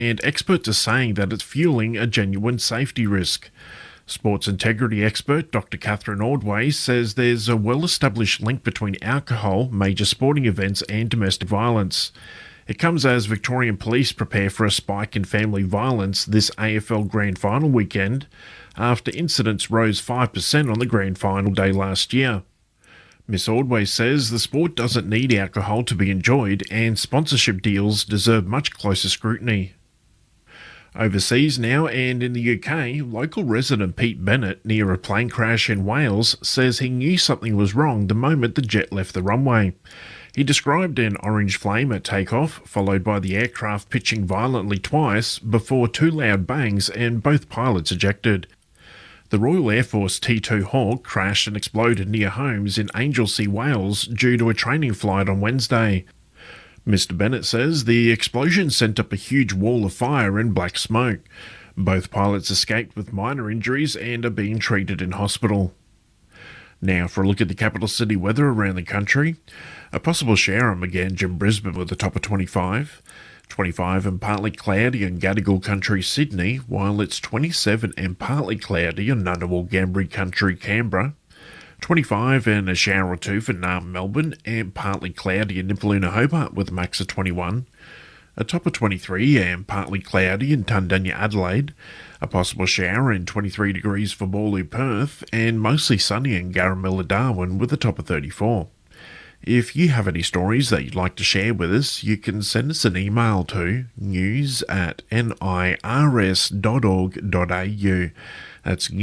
and experts are saying that it's fueling a genuine safety risk. Sports integrity expert Dr. Catherine Ordway says there's a well-established link between alcohol, major sporting events and domestic violence. It comes as Victorian Police prepare for a spike in family violence this AFL Grand Final weekend after incidents rose 5% on the Grand Final day last year. Ms. Ordway says the sport doesn't need alcohol to be enjoyed and sponsorship deals deserve much closer scrutiny. Overseas now and in the UK, local resident Pete Bennett near a plane crash in Wales says he knew something was wrong the moment the jet left the runway. He described an orange flame at takeoff, followed by the aircraft pitching violently twice before two loud bangs and both pilots ejected. The Royal Air Force T-2 Hawk crashed and exploded near homes in Anglesey, Wales due to a training flight on Wednesday. Mr. Bennett says the explosion sent up a huge wall of fire and black smoke. Both pilots escaped with minor injuries and are being treated in hospital. Now for a look at the capital city weather around the country. A possible shower on Maganj in Brisbane with a top of 25. 25 and partly cloudy in Gadigal Country, Sydney, while it's 27 and partly cloudy in Ngunnawal Gambri Country, Canberra. 25 and a shower or two for Naarm, Melbourne, and partly cloudy in Nipaluna, Hobart with a max of 21. A top of 23 and partly cloudy in Tundanya, Adelaide. A possible shower and 23 degrees for Bawley, Perth, and mostly sunny in Garamilla, Darwin with a top of 34. If you have any stories that you'd like to share with us, you can send us an email to news@nirs.org.au. That's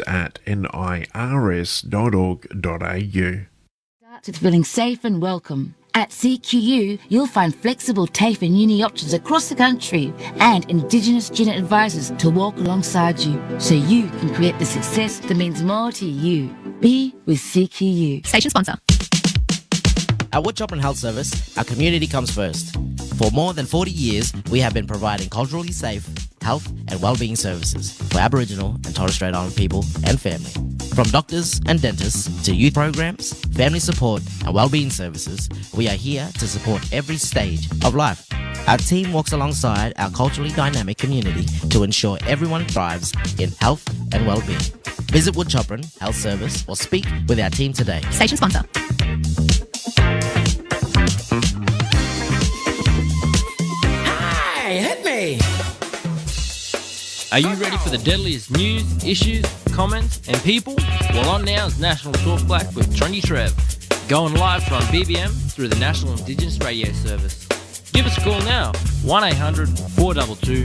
news@nirs.org.au. Start with feeling safe and welcome. At CQU, you'll find flexible TAFE and uni options across the country and Indigenous student advisors to walk alongside you so you can create the success that means more to you. Be with CQU. Station sponsor. At Woodchopper Health Service, our community comes first. For more than 40 years, we have been providing culturally safe health and wellbeing services for Aboriginal and Torres Strait Islander people and family. From doctors and dentists to youth programs, family support and wellbeing services, we are here to support every stage of life. Our team walks alongside our culturally dynamic community to ensure everyone thrives in health and wellbeing. Visit Woodchopper Health Service or speak with our team today. Station sponsor. Hey, hit me! Are you ready for the deadliest news, issues, comments and people? Well, on now is National Talk Black with Trendy Trev. Going live from BBM through the National Indigenous Radio Service. Give us a call now, 1800 422